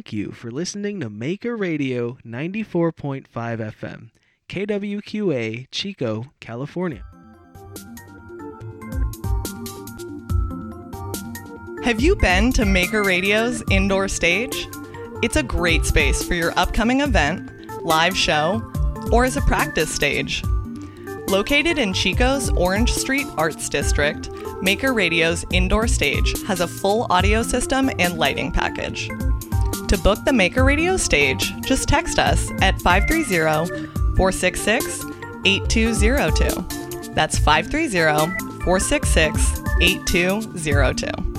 thank you for listening to Maker Radio 94.5 FM, KWQA, Chico, California. Have you been to Maker Radio's indoor stage? It's a great space for your upcoming event, live show, or as a practice stage. Located in Chico's Orange Street Arts District, Maker Radio's indoor stage has a full audio system and lighting package. To book the Maker Radio stage, just text us at 530-466-8202. That's 530-466-8202.